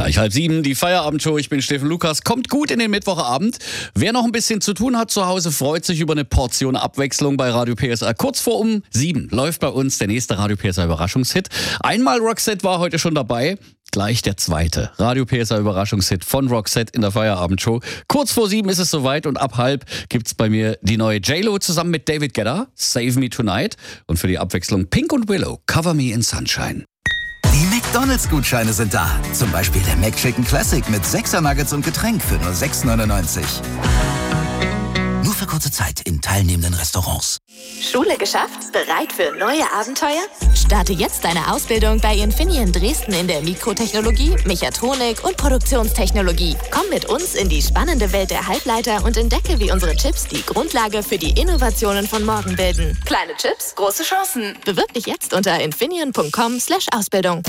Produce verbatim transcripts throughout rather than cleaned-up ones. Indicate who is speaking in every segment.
Speaker 1: Gleich halb sieben, die Feierabendshow. Ich bin Steffen Lukas. Kommt gut in den Mittwochabend. Wer noch ein bisschen zu tun hat zu Hause, freut sich über eine Portion Abwechslung bei Radio P S R. Kurz vor um sieben läuft bei uns der nächste Radio P S R Überraschungshit. Einmal Roxette war heute schon dabei. Gleich der zweite Radio P S R Überraschungshit von Roxette in der Feierabendshow. Kurz vor sieben ist es soweit und ab halb gibt's bei mir die neue J-Lo zusammen mit David Guetta, Save Me Tonight. Und für die Abwechslung Pink und Willow, Cover Me in Sunshine.
Speaker 2: Die McDonalds-Gutscheine sind da. Zum Beispiel der McChicken Classic mit sechser Nuggets und Getränk für nur sechs neunundneunzig. Nur für kurze Zeit in teilnehmenden Restaurants.
Speaker 3: Schule geschafft? Bereit für neue Abenteuer? Starte jetzt deine Ausbildung bei Infineon Dresden in der Mikrotechnologie, Mechatronik und Produktionstechnologie. Komm mit uns in die spannende Welt der Halbleiter und entdecke, wie unsere Chips die Grundlage für die Innovationen von morgen bilden. Kleine Chips, große Chancen. Bewirb dich jetzt unter infineon punkt com slash Ausbildung.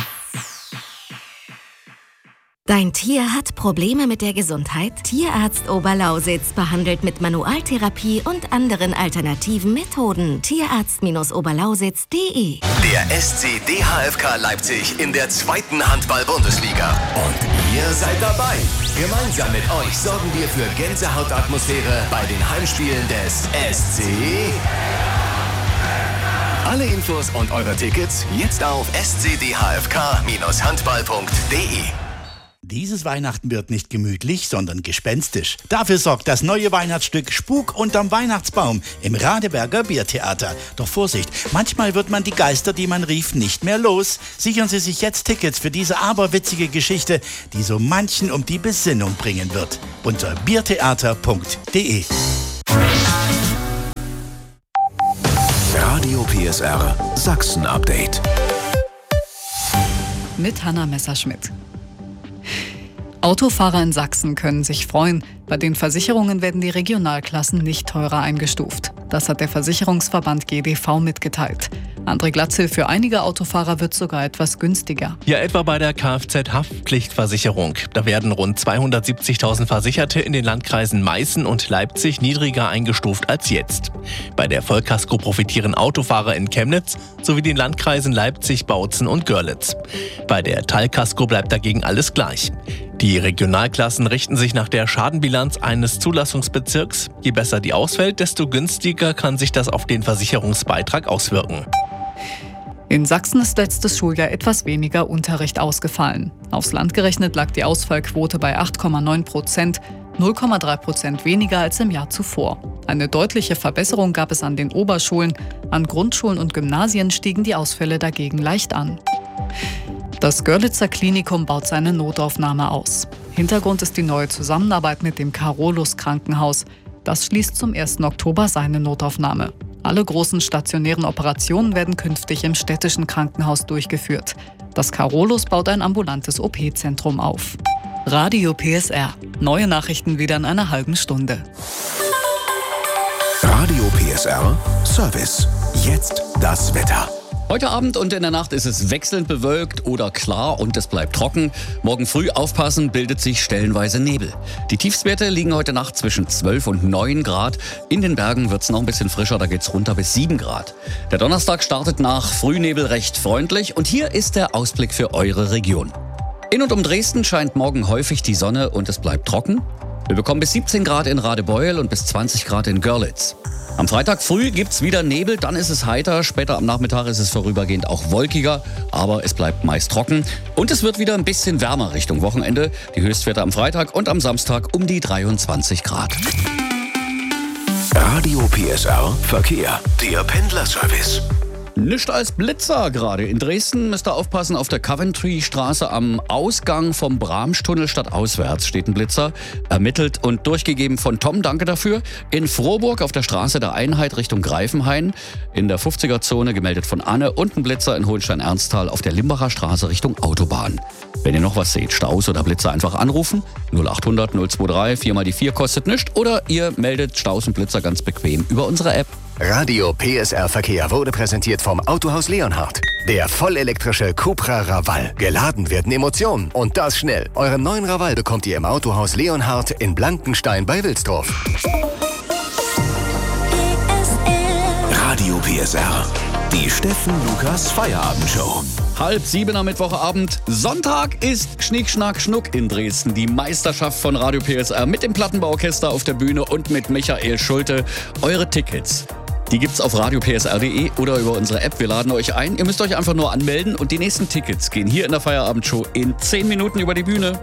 Speaker 4: Dein Tier hat Probleme mit der Gesundheit? Tierarzt Oberlausitz behandelt mit Manualtherapie und anderen alternativen Methoden. Tierarzt Oberlausitz punkt de.
Speaker 5: Der S C D H F K Leipzig in der zweiten Handball-Bundesliga. Und ihr seid dabei. Gemeinsam mit euch sorgen wir für Gänsehautatmosphäre bei den Heimspielen des S C. Alle Infos und eure Tickets jetzt auf s c d h f k handball punkt de.
Speaker 6: Dieses Weihnachten wird nicht gemütlich, sondern gespenstisch. Dafür sorgt das neue Weihnachtsstück Spuk unterm Weihnachtsbaum im Radeberger Biertheater. Doch Vorsicht, manchmal wird man die Geister, die man rief, nicht mehr los. Sichern Sie sich jetzt Tickets für diese aberwitzige Geschichte, die so manchen um die Besinnung bringen wird. Unter biertheater punkt de.
Speaker 5: Radio P S R Sachsen Update.
Speaker 7: Mit Hanna Messerschmidt. Autofahrer in Sachsen können sich freuen. Bei den Versicherungen werden die Regionalklassen nicht teurer eingestuft. Das hat der Versicherungsverband G D V mitgeteilt. André Glatzel, für einige Autofahrer wird sogar etwas günstiger.
Speaker 8: Ja, etwa bei der Kfz-Haftpflichtversicherung. Da werden rund zweihundertsiebzigtausend Versicherte in den Landkreisen Meißen und Leipzig niedriger eingestuft als jetzt. Bei der Vollkasko profitieren Autofahrer in Chemnitz sowie den Landkreisen Leipzig, Bautzen und Görlitz. Bei der Teilkasko bleibt dagegen alles gleich. Die Regionalklassen richten sich nach der Schadenbilanz eines Zulassungsbezirks. Je besser die ausfällt, desto günstiger kann sich das auf den Versicherungsbeitrag auswirken.
Speaker 7: In Sachsen ist letztes Schuljahr etwas weniger Unterricht ausgefallen. Aufs Land gerechnet lag die Ausfallquote bei acht Komma neun Prozent, null Komma drei Prozent weniger als im Jahr zuvor. Eine deutliche Verbesserung gab es an den Oberschulen. An Grundschulen und Gymnasien stiegen die Ausfälle dagegen leicht an. Das Görlitzer Klinikum baut seine Notaufnahme aus. Hintergrund ist die neue Zusammenarbeit mit dem Carolus Krankenhaus. Das schließt zum ersten Oktober seine Notaufnahme. Alle großen stationären Operationen werden künftig im städtischen Krankenhaus durchgeführt. Das Carolus baut ein ambulantes O P-Zentrum auf. Radio P S R. Neue Nachrichten wieder in einer halben Stunde.
Speaker 5: Radio P S R Service. Jetzt das Wetter.
Speaker 1: Heute Abend und in der Nacht ist es wechselnd bewölkt oder klar und es bleibt trocken. Morgen früh aufpassen, bildet sich stellenweise Nebel. Die Tiefstwerte liegen heute Nacht zwischen zwölf und neun Grad. In den Bergen wird es noch ein bisschen frischer, da geht's runter bis sieben Grad. Der Donnerstag startet nach Frühnebel recht freundlich und hier ist der Ausblick für eure Region. In und um Dresden scheint morgen häufig die Sonne und es bleibt trocken. Wir bekommen bis siebzehn Grad in Radebeul und bis zwanzig Grad in Görlitz. Am Freitag früh gibt's wieder Nebel, dann ist es heiter. Später am Nachmittag ist es vorübergehend auch wolkiger, aber es bleibt meist trocken. Und es wird wieder ein bisschen wärmer Richtung Wochenende. Die Höchstwerte am Freitag und am Samstag um die dreiundzwanzig Grad.
Speaker 5: Radio P S R Verkehr. Der Pendlerservice.
Speaker 1: Nicht als Blitzer gerade. In Dresden müsst ihr aufpassen, auf der Coventry-Straße am Ausgang vom Bramstunnel stadtauswärts steht ein Blitzer. Ermittelt und durchgegeben von Tom, danke dafür. In Frohburg auf der Straße der Einheit Richtung Greifenhain. In der fünfziger-Zone gemeldet von Anne und ein Blitzer in Hohenstein-Ernsthal auf der Limbacher Straße Richtung Autobahn. Wenn ihr noch was seht, Staus oder Blitzer, einfach anrufen. null achthundert null dreiundzwanzig, vier mal die vier kostet nichts. Oder ihr meldet Staus und Blitzer ganz bequem über unsere App.
Speaker 5: Radio P S R Verkehr wurde präsentiert vom Autohaus Leonhardt. Der vollelektrische Cupra Raval. Geladen werden Emotionen und das schnell. Euren neuen Raval bekommt ihr im Autohaus Leonhardt in Blankenstein bei Wilsdorf. Radio P S R.
Speaker 9: Die Steffen Lukas Feierabendshow.
Speaker 1: Halb sieben am Mittwochabend. Sonntag ist Schnick, Schnack, Schnuck in Dresden. Die Meisterschaft von Radio P S R mit dem Plattenbauorchester auf der Bühne und mit Michael Schulte. Eure Tickets, die gibt's auf radio p s r punkt d e oder über unsere App. Wir laden euch ein. Ihr müsst euch einfach nur anmelden und die nächsten Tickets gehen hier in der Feierabendshow in zehn Minuten über die Bühne.